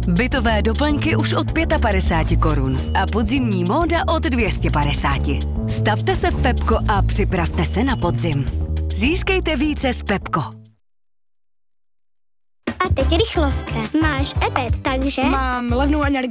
Bytové doplňky už od 55 korun a podzimní móda od 250. Stavte se v Pepko a připravte se na podzim. Získejte více z Pepko. A teď rychlovka. Máš iPad, takže... Mám levnou energii.